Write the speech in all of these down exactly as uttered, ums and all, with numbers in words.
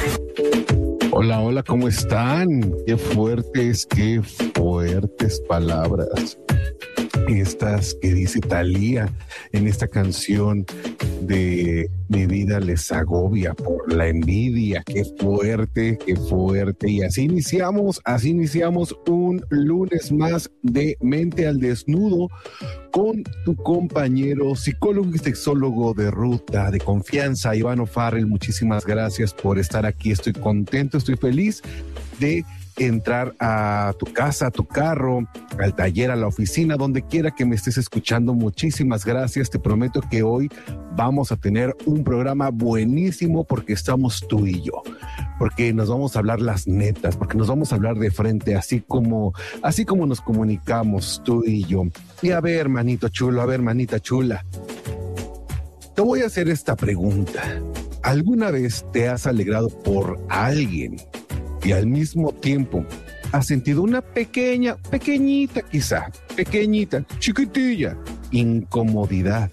Hola, hola, ¿cómo están? Qué fuertes, qué fuertes palabras estas que dice Thalía en esta canción de Mi vida les agobia por la envidia. Qué fuerte, qué fuerte. Y así iniciamos, así iniciamos un lunes más de Mente al Desnudo con tu compañero psicólogo y sexólogo de ruta, de confianza, Iván O'Farrell. Muchísimas gracias por estar aquí. Estoy contento, estoy feliz de entrar a tu casa, a tu carro, al taller, a la oficina, donde quiera que me estés escuchando. Muchísimas gracias. Te prometo que hoy vamos a tener un programa buenísimo porque estamos tú y yo, porque nos vamos a hablar las netas, porque nos vamos a hablar de frente, así como, así como nos comunicamos tú y yo. Y a ver, manito chulo, a ver, manita chula, te voy a hacer esta pregunta. ¿Alguna vez te has alegrado por alguien y al mismo tiempo has sentido una pequeña, pequeñita quizá, pequeñita, chiquitilla, incomodidad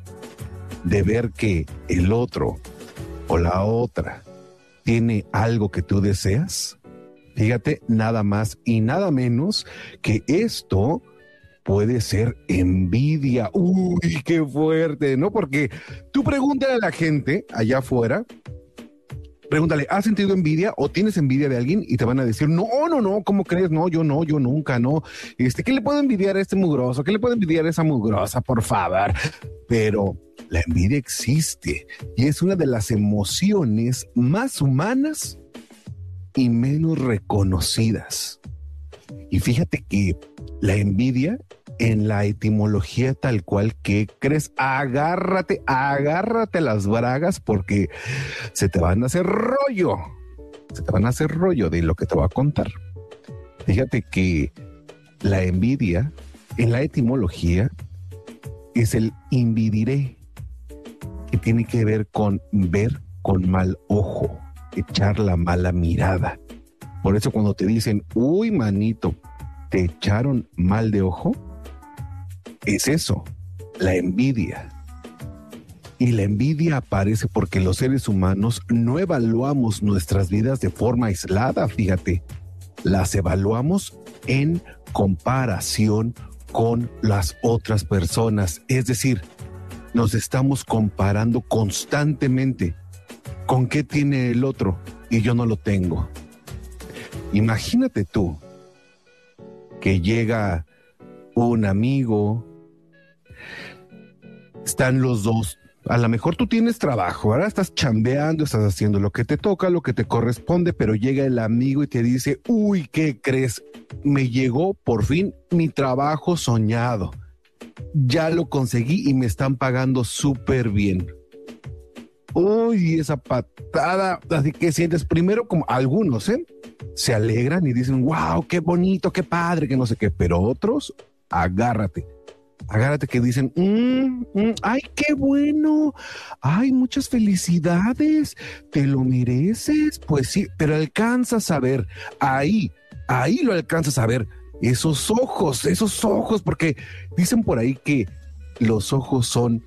de ver que el otro o la otra tiene algo que tú deseas? Fíjate, nada más y nada menos que esto puede ser envidia. Uy, qué fuerte, ¿no? Porque tú pregúntale a la gente allá afuera, pregúntale, ¿has sentido envidia o tienes envidia de alguien? Y te van a decir, no, no, no, ¿cómo crees? No, yo no, yo nunca, no. Este, ¿qué le puedo envidiar a este mugroso? ¿Qué le puedo envidiar a esa mugrosa? Por favor. Pero la envidia existe y es una de las emociones más humanas y menos reconocidas. Y fíjate que la envidia, en la etimología tal cual que crees, agárrate, agárrate las bragas porque se te van a hacer rollo, se te van a hacer rollo de lo que te voy a contar. Fíjate que la envidia, en la etimología, es el invidiré, que tiene que ver con ver con mal ojo, echar la mala mirada. Por eso cuando te dicen, uy, manito, te echaron mal de ojo, es eso, la envidia. Y la envidia aparece porque los seres humanos no evaluamos nuestras vidas de forma aislada, fíjate. Las evaluamos en comparación con las otras personas. Es decir, nos estamos comparando constantemente con qué tiene el otro y yo no lo tengo. Imagínate tú que llega un amigo, están los dos, a lo mejor tú tienes trabajo, ¿verdad? Estás chambeando, estás haciendo lo que te toca, lo que te corresponde, pero llega el amigo y te dice, uy, ¿qué crees? Me llegó por fin mi trabajo soñado. Ya lo conseguí y me están pagando súper bien. Uy, esa patada, así que sientes primero como algunos, ¿eh? Se alegran y dicen, wow, qué bonito, qué padre, que no sé qué, pero otros, agárrate. Agárrate que dicen, mm, mm, ay, qué bueno, ay, muchas felicidades, te lo mereces, pues sí, pero alcanzas a ver, ahí, ahí lo alcanzas a ver, esos ojos, esos ojos, porque dicen por ahí que los ojos son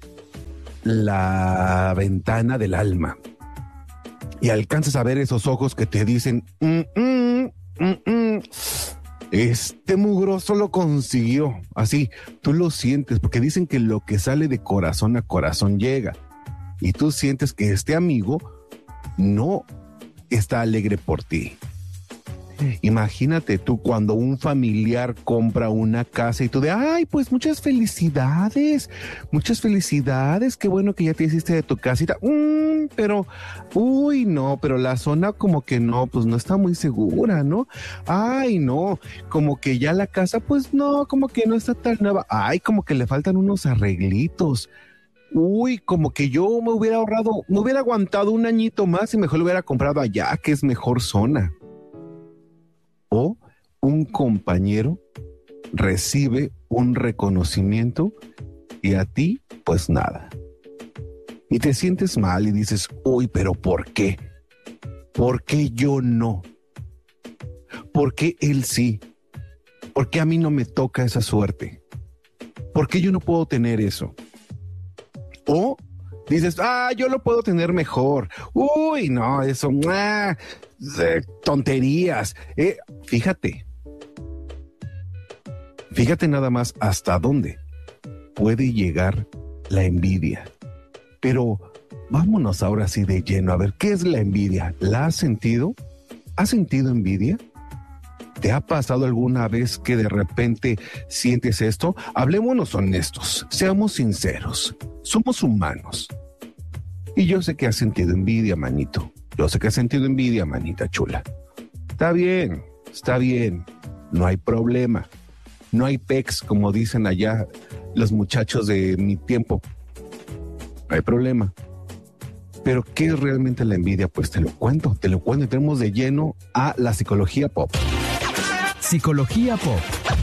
la ventana del alma, y alcanzas a ver esos ojos que te dicen, mm, mm, mm, mm. Este mugroso lo consiguió. Así, tú lo sientes, porque dicen que lo que sale de corazón a corazón llega. Y tú sientes que este amigo no está alegre por ti. Imagínate tú cuando un familiar compra una casa y tú de, ay, pues muchas felicidades, muchas felicidades, qué bueno que ya te hiciste de tu casita, mm, pero, uy, no, pero la zona como que no, pues no está muy segura, ¿no? Ay, no, como que ya la casa, pues no, como que no está tan nueva, ay, como que le faltan unos arreglitos. Uy, como que yo me hubiera ahorrado, me hubiera aguantado un añito más y mejor lo hubiera comprado allá, que es mejor zona. O un compañero recibe un reconocimiento y a ti, pues nada. Y te sientes mal y dices, uy, pero ¿por qué? ¿Por qué yo no? ¿Por qué él sí? ¿Por qué a mí no me toca esa suerte? ¿Por qué yo no puedo tener eso? O Dices, ah, yo lo puedo tener mejor. Uy, no, eso, ah, eh, tonterías. Eh, fíjate, fíjate nada más hasta dónde puede llegar la envidia. Pero vámonos ahora sí de lleno. A ver, ¿qué es la envidia? ¿La has sentido? ¿Has sentido envidia? ¿Te ha pasado alguna vez que de repente sientes esto? Hablémonos honestos, seamos sinceros, somos humanos. Y yo sé que has sentido envidia, manito. Yo sé que has sentido envidia, manita chula. Está bien, está bien, no hay problema. No hay pex, como dicen allá los muchachos de mi tiempo. No hay problema. Pero ¿qué es realmente la envidia? Pues te lo cuento, te lo cuento. Entremos de lleno a la psicología pop. Psicología pop.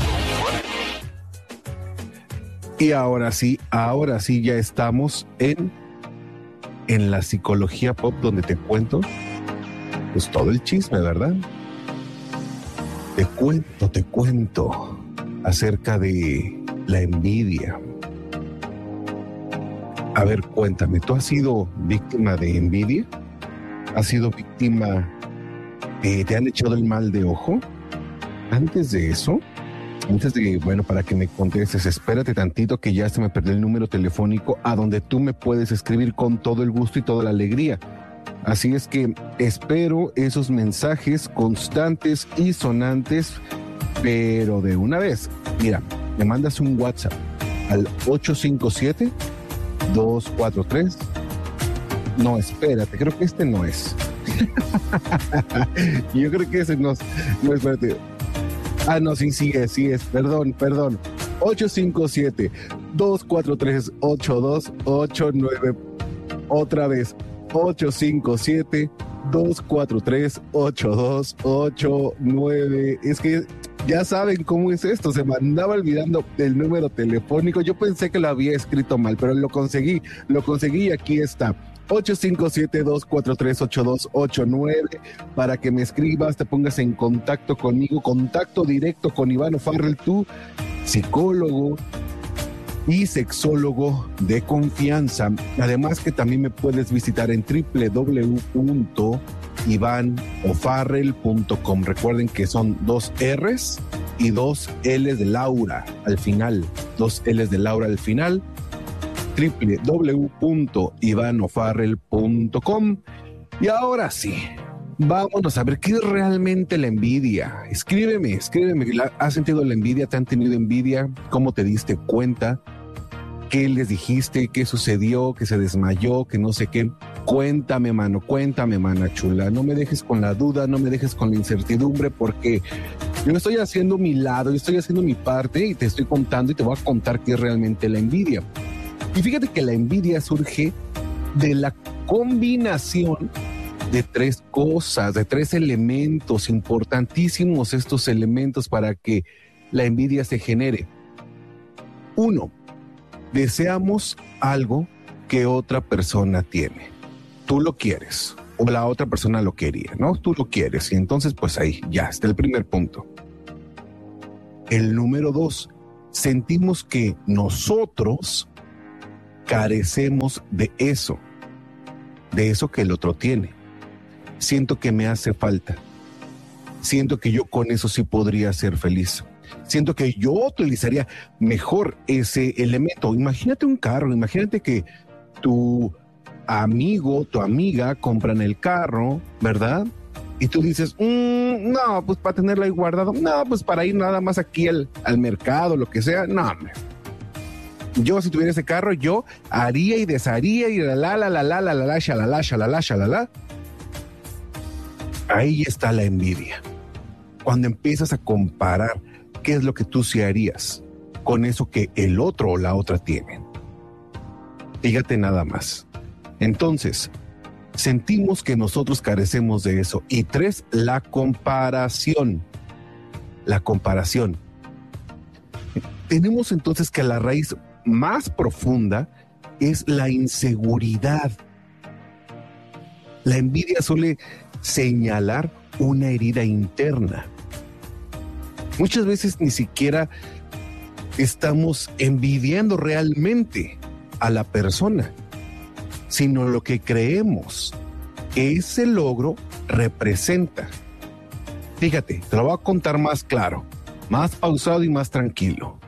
Y ahora sí, ahora sí ya estamos en, en la psicología pop, donde te cuento pues todo el chisme, ¿verdad? Te cuento, te cuento acerca de la envidia. A ver, cuéntame, ¿tú has sido víctima de envidia? ¿Has sido víctima de, te han echado el mal de ojo? Antes de eso, antes de, bueno, para que me contestes, espérate tantito que ya se me perdió el número telefónico a donde tú me puedes escribir con todo el gusto y toda la alegría. Así es que espero esos mensajes constantes y sonantes, pero de una vez. Mira, me mandas un WhatsApp al ocho cinco siete, dos cuatro tres. No, espérate, creo que este no es. Yo creo que ese no es. No, espérate. Ah, no, sí, sí es, sí es. Perdón, perdón. ocho cinco siete, dos cuatro tres, ocho dos ocho nueve. Otra vez. ocho cinco siete, dos cuatro tres, ocho dos ocho nueve. Es que ya saben cómo es esto. Se me andaba olvidando el número telefónico. Yo pensé que lo había escrito mal, pero lo conseguí. Lo conseguí y aquí está. ocho cinco siete, dos cuatro tres, ocho dos ocho nueve para que me escribas, te pongas en contacto conmigo, contacto directo con Iván O'Farrell, tu psicólogo y sexólogo de confianza. Además que también me puedes visitar en doble u doble u doble u punto iván o'farrell punto com. Recuerden que son dos R's y dos L's de Laura al final, dos L's de Laura al final. doble u doble u doble u punto iván o'farrell punto com. Y ahora sí, vámonos a ver qué es realmente la envidia. Escríbeme, escríbeme. ¿Has sentido la envidia? ¿Te han tenido envidia? ¿Cómo te diste cuenta? ¿Qué les dijiste? ¿Qué sucedió? ¿Que se desmayó? ¿Que no sé qué? Cuéntame, mano, cuéntame, mana chula. No me dejes con la duda, no me dejes con la incertidumbre, porque yo estoy haciendo mi lado, yo estoy haciendo mi parte y te estoy contando y te voy a contar qué es realmente la envidia. Y fíjate que la envidia surge de la combinación de tres cosas, de tres elementos importantísimos, estos elementos para que la envidia se genere. Uno, deseamos algo que otra persona tiene. Tú lo quieres o la otra persona lo quería, ¿no? Tú lo quieres y entonces pues ahí ya está el primer punto. El número dos, sentimos que nosotros carecemos de eso, de eso que el otro tiene. Siento que me hace falta. Siento que yo con eso sí podría ser feliz. Siento que yo utilizaría mejor ese elemento. Imagínate un carro, imagínate que tu amigo, tu amiga compran el carro, ¿verdad? Y tú dices, mmm, no, pues para tenerlo ahí guardado, no, pues para ir nada más aquí al, al mercado, lo que sea, no, hombre. Yo, si tuviera ese carro, yo haría y desharía y la la la la la la la la shalala shalala shalala. Ahí está la envidia. Cuando empiezas a comparar qué es lo que tú sí harías con eso que el otro o la otra tienen. Fíjate nada más. Entonces, sentimos que nosotros carecemos de eso. Y tres, la comparación. La comparación. Tenemos entonces que la raíz más profunda es la inseguridad. La envidia suele señalar una herida interna. Muchas veces ni siquiera estamos envidiando realmente a la persona. sino lo que creemos que ese logro representa. Fíjate, te lo voy a contar más claro, más pausado y más tranquilo.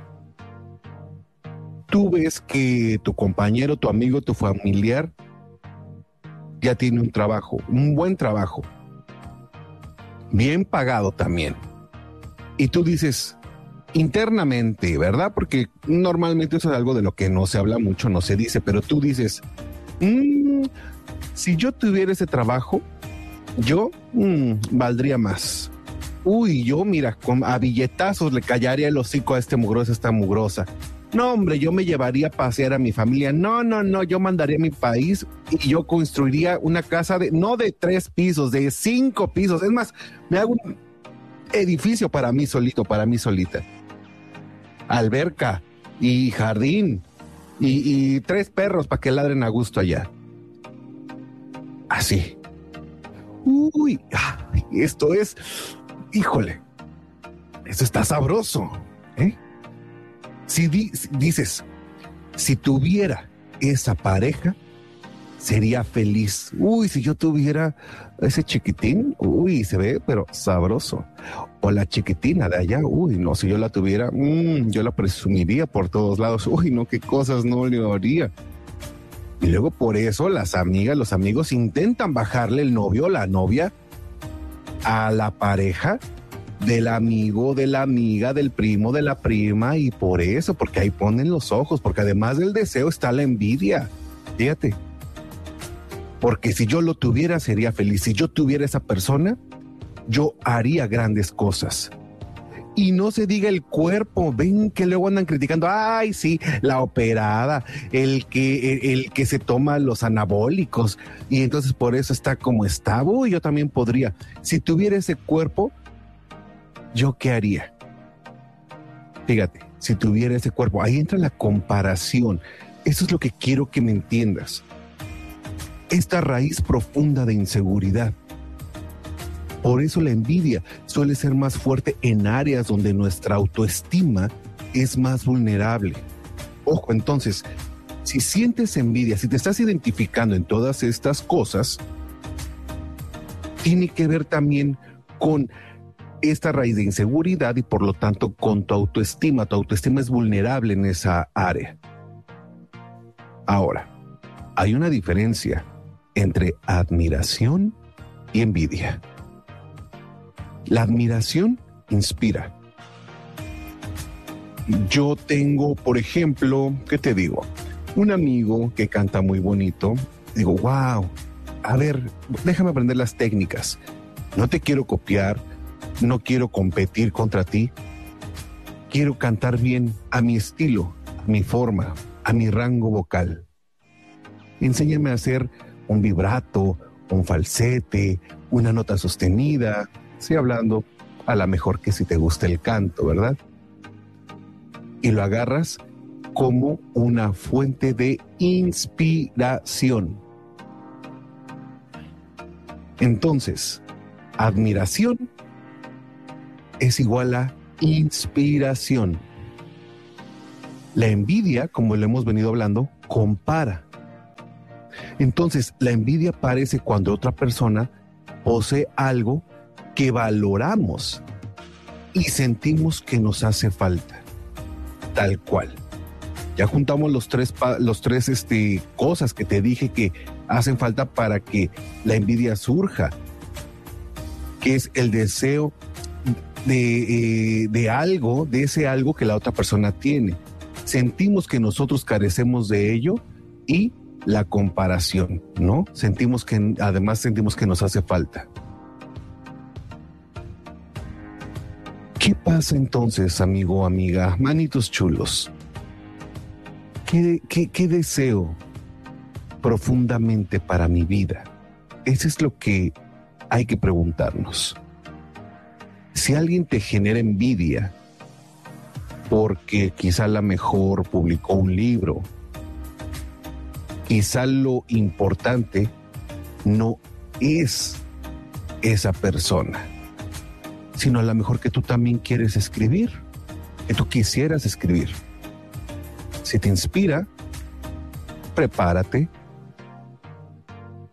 Tú ves que tu compañero, tu amigo, tu familiar ya tiene un trabajo, un buen trabajo, bien pagado también. Y tú dices, internamente, ¿verdad? Porque normalmente eso es algo de lo que no se habla mucho, no se dice, pero tú dices, mmm, si yo tuviera ese trabajo, yo mmm, valdría más. Uy, yo mira, con, a billetazos le callaría el hocico a este mugroso, a esta mugrosa. No, hombre, yo me llevaría a pasear a mi familia. No, no, no, yo mandaría a mi país y yo construiría una casa de, no de tres pisos, de cinco pisos. Es más, me hago un edificio para mí solito, para mí solita. Alberca y jardín y, y tres perros para que ladren a gusto allá. Así. Uy, esto es, híjole, esto está sabroso, ¿eh? Si, di, si dices, si tuviera esa pareja, sería feliz. Uy, si yo tuviera ese chiquitín, uy, se ve, pero sabroso. O la chiquitina de allá, uy, no, si yo la tuviera, mmm, yo la presumiría por todos lados. Uy, no, qué cosas no le haría. Y luego por eso las amigas, los amigos intentan bajarle el novio o la novia a la pareja del amigo, de la amiga, del primo, de la prima, y por eso, porque ahí ponen los ojos, porque además del deseo está la envidia. Fíjate. Porque si yo lo tuviera, sería feliz. Si yo tuviera esa persona, yo haría grandes cosas. Y no se diga el cuerpo, ven que luego andan criticando, ay, sí, la operada, el que, el, el que se toma los anabólicos, y entonces por eso está como está. Uy, yo también podría. Si tuviera ese cuerpo, ¿yo qué haría? Fíjate, si tuviera ese cuerpo, ahí entra la comparación. Eso es lo que quiero que me entiendas. Esta raíz profunda de inseguridad. Por eso la envidia suele ser más fuerte en áreas donde nuestra autoestima es más vulnerable. Ojo, entonces, si sientes envidia, si te estás identificando en todas estas cosas, tiene que ver también con esta raíz de inseguridad y por lo tanto con tu autoestima. Tu autoestima es vulnerable en esa área. Ahora, hay una diferencia entre admiración y envidia. La admiración inspira. Yo tengo, por ejemplo, ¿qué te digo? Un amigo que canta muy bonito. Digo, wow, a ver, déjame aprender las técnicas. No te quiero copiar, no quiero competir contra ti. Quiero cantar bien a mi estilo, a mi forma, a mi rango vocal. Enséñame a hacer un vibrato, un falsete, una nota sostenida. Estoy hablando a lo mejor que si te gusta el canto, ¿verdad? Y lo agarras como una fuente de inspiración. Entonces, admiración es igual a inspiración. La envidia, como lo hemos venido hablando, compara. Entonces, la envidia aparece cuando otra persona posee algo que valoramos y sentimos que nos hace falta, tal cual. Ya juntamos los tres, los tres este, cosas que te dije que hacen falta para que la envidia surja, que es el deseo de, eh, de algo, de ese algo que la otra persona tiene. Sentimos que nosotros carecemos de ello y la comparación, ¿no? Sentimos que, además sentimos que nos hace falta. ¿Qué pasa entonces, amigo o amiga? Manitos chulos. ¿Qué, qué, qué deseo profundamente para mi vida? Eso es lo que hay que preguntarnos. Si alguien te genera envidia porque quizá la mejor publicó un libro, quizá lo importante no es esa persona, sino a lo mejor que tú también quieres escribir, que tú quisieras escribir. Si te inspira, prepárate,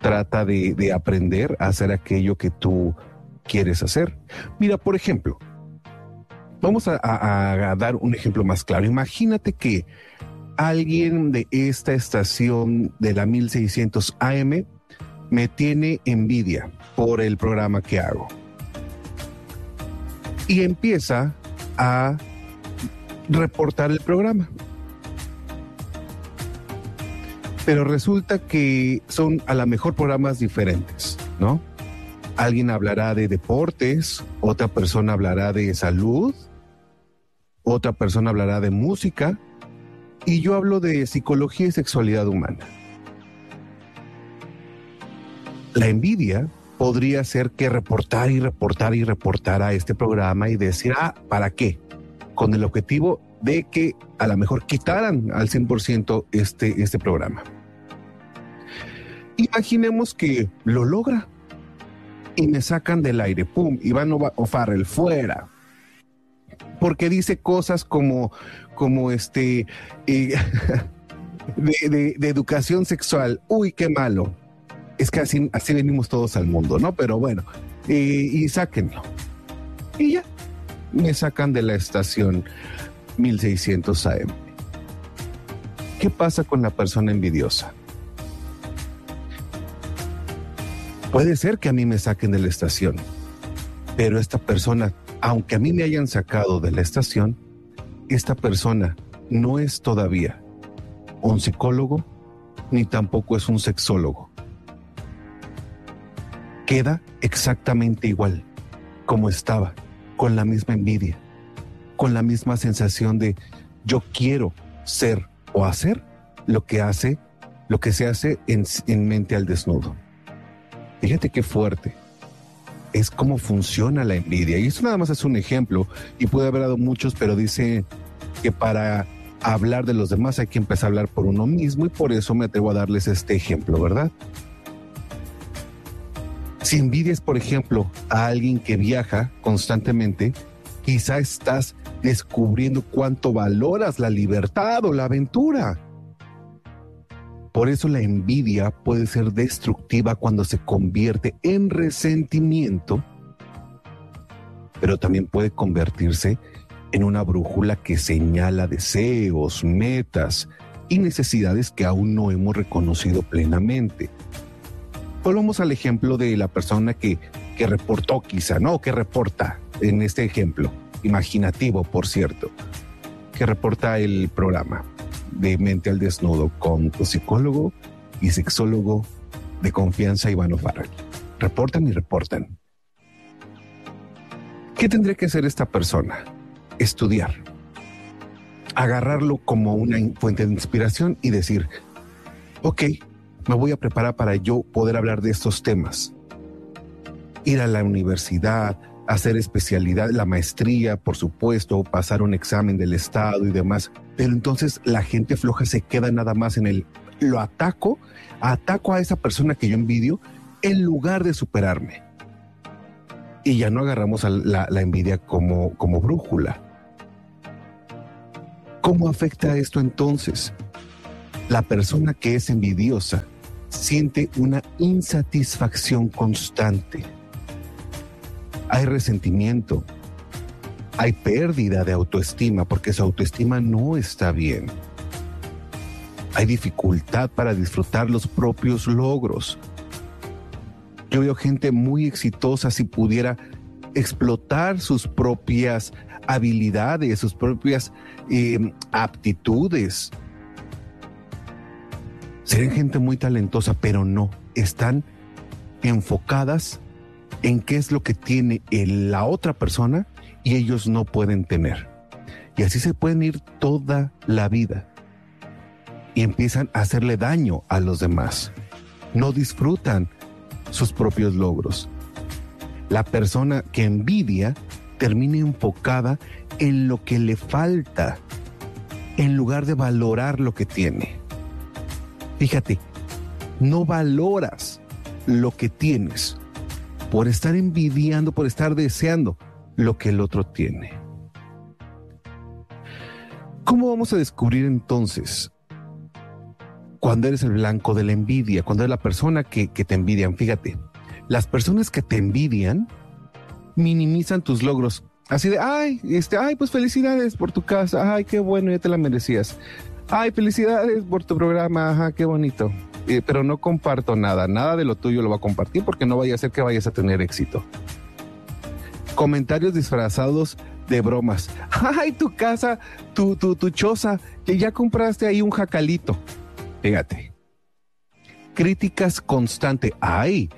trata de, de aprender a hacer aquello que tú quieres hacer. Mira, por ejemplo, vamos a, a, a dar un ejemplo más claro. Imagínate que alguien de esta estación de la mil seiscientos A M me tiene envidia por el programa que hago. Y empieza a reportar el programa. Pero resulta que son a lo mejor programas diferentes, ¿no? Alguien hablará de deportes, otra persona hablará de salud, otra persona hablará de música, y yo hablo de psicología y sexualidad humana. La envidia podría ser que reportar y reportar y reportar a este programa y decir, ah, ¿para qué? Con el objetivo de que a lo mejor quitaran al cien por ciento este, este programa. Imaginemos que lo logra y me sacan del aire, pum, Iván O'Farrell fuera, porque dice cosas como, como este, eh, de, de, de educación sexual. Uy, qué malo. Es que así, así venimos todos al mundo, ¿no? Pero bueno, eh, y sáquenlo. Y ya, me sacan de la estación mil seiscientos A M. ¿Qué pasa con la persona envidiosa? Puede ser que a mí me saquen de la estación, pero esta persona, aunque a mí me hayan sacado de la estación, esta persona no es todavía un psicólogo ni tampoco es un sexólogo. Queda exactamente igual como estaba, con la misma envidia, con la misma sensación de yo quiero ser o hacer lo que hace, lo que se hace en, en Mente al Desnudo. Fíjate qué fuerte es cómo funciona la envidia. Y eso nada más es un ejemplo, y puede haber dado muchos, pero dice que para hablar de los demás hay que empezar a hablar por uno mismo, y por eso me atrevo a darles este ejemplo, ¿verdad? Si envidias, por ejemplo, a alguien que viaja constantemente, quizá estás descubriendo cuánto valoras la libertad o la aventura. Por eso la envidia puede ser destructiva cuando se convierte en resentimiento, pero también puede convertirse en una brújula que señala deseos, metas y necesidades que aún no hemos reconocido plenamente. Volvamos al ejemplo de la persona que, que reportó quizá, ¿no? Que reporta en este ejemplo, imaginativo, por cierto, que reporta el programa de Mente al Desnudo con tu psicólogo y sexólogo de confianza, Iván O'Farrell. Reportan y reportan. ¿Qué tendría que hacer esta persona? Estudiar. Agarrarlo como una fuente de inspiración y decir, ok, me voy a preparar para yo poder hablar de estos temas. Ir a la universidad, hacer especialidad, la maestría, por supuesto, pasar un examen del estado y demás. Pero entonces la gente floja se queda nada más en el, lo ataco, ataco a esa persona que yo envidio en lugar de superarme. Y ya no agarramos a la, la envidia como, como brújula. ¿Cómo afecta esto entonces? La persona que es envidiosa siente una insatisfacción constante. Hay resentimiento, hay pérdida de autoestima porque su autoestima no está bien. Hay dificultad para disfrutar los propios logros. Yo veo gente muy exitosa si pudiera explotar sus propias habilidades, sus propias eh, aptitudes. Serían gente muy talentosa, pero no, están enfocadas en qué es lo que tiene la otra persona y ellos no pueden tener. Y así se pueden ir toda la vida y empiezan a hacerle daño a los demás. No disfrutan sus propios logros. La persona que envidia termina enfocada en lo que le falta, en lugar de valorar lo que tiene. Fíjate, no valoras lo que tienes por estar envidiando, por estar deseando lo que el otro tiene. ¿Cómo vamos a descubrir entonces cuando eres el blanco de la envidia, cuando eres la persona que, que te envidian. Fíjate, las personas que te envidian minimizan tus logros. Así de, ay, este, ay, pues felicidades por tu casa, ay, qué bueno, ya te la merecías. Ay, felicidades por tu programa, ajá, qué bonito. Eh, pero no comparto nada, nada de lo tuyo lo va a compartir porque no vaya a ser que vayas a tener éxito. Comentarios disfrazados de bromas. Ay, tu casa, tu, tu, tu choza, que ya compraste ahí un jacalito. Fíjate. Críticas constantes. Ay,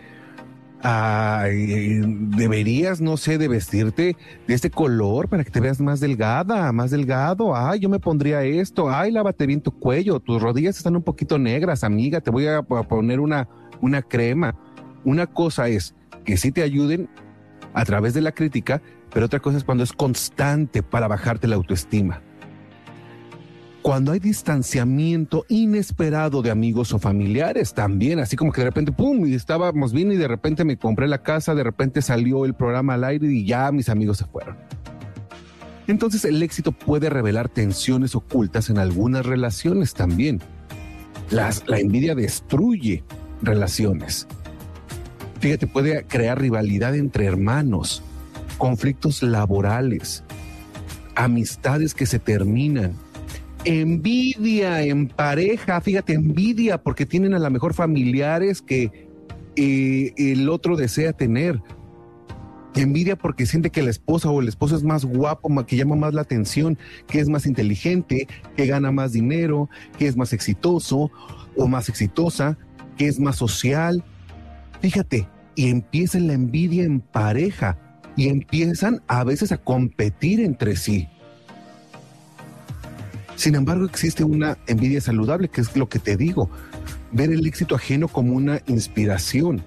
ay, deberías, no sé, de vestirte de este color para que te veas más delgada, más delgado. Ay, yo me pondría esto. Ay, lávate bien tu cuello. Tus rodillas están un poquito negras, amiga. Te voy a poner una, una crema. Una cosa es que sí te ayuden a través de la crítica, pero otra cosa es cuando es constante para bajarte la autoestima. Cuando hay distanciamiento inesperado de amigos o familiares también, así como que de repente, pum, y estábamos bien y de repente me compré la casa, de repente salió el programa al aire y ya mis amigos se fueron. Entonces el éxito puede revelar tensiones ocultas en algunas relaciones también. Las, la envidia destruye relaciones. Fíjate, puede crear rivalidad entre hermanos, conflictos laborales, amistades que se terminan. Envidia en pareja, fíjate, envidia porque tienen a lo mejor familiares que eh, el otro desea tener. Envidia porque siente que la esposa o el esposo es más guapo, que llama más la atención, que es más inteligente, que gana más dinero, que es más exitoso o más exitosa, que es más social. Fíjate, y empieza la envidia en pareja y empiezan a veces a competir entre sí. Sin embargo, existe una envidia saludable, que es lo que te digo, ver el éxito ajeno como una inspiración.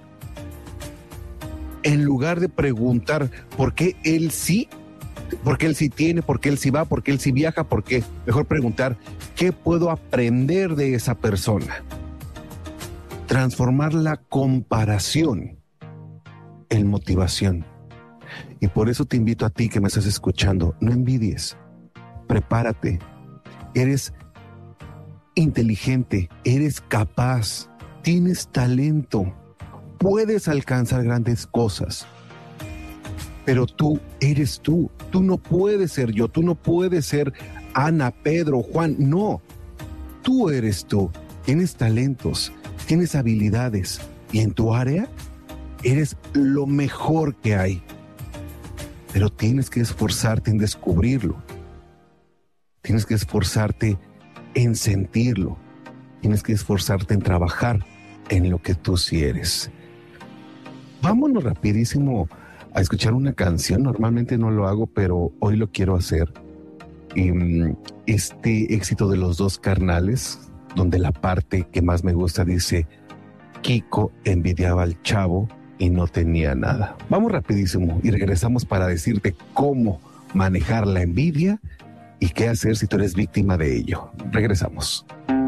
En lugar de preguntar por qué él sí, por qué él sí tiene, por qué él sí va, por qué él sí viaja, por qué, mejor preguntar, ¿qué puedo aprender de esa persona? Transformar la comparación en motivación. Y por eso te invito a ti que me estás escuchando, no envidies, prepárate. Eres inteligente, eres capaz, tienes talento, puedes alcanzar grandes cosas. Pero tú eres tú, tú no puedes ser yo, tú no puedes ser Ana, Pedro, Juan, no. Tú eres tú, tienes talentos, tienes habilidades y en tu área eres lo mejor que hay. Pero tienes que esforzarte en descubrirlo. Tienes que esforzarte en sentirlo. Tienes que esforzarte en trabajar en lo que tú sí eres. Vámonos rapidísimo a escuchar una canción. Normalmente no lo hago, pero hoy lo quiero hacer. Este éxito de Los Dos Carnales, donde la parte que más me gusta dice: Kiko envidiaba al chavo y no tenía nada. Vamos rapidísimo y regresamos para decirte cómo manejar la envidia y qué hacer si tú eres víctima de ello. Regresamos.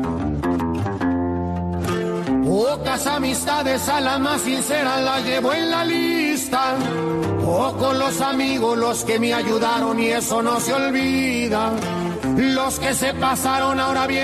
Pocas amistades, a la más sincera la llevo en la lista. Pocos los amigos los que me ayudaron y eso no se olvida. Los que se pasaron ahora bien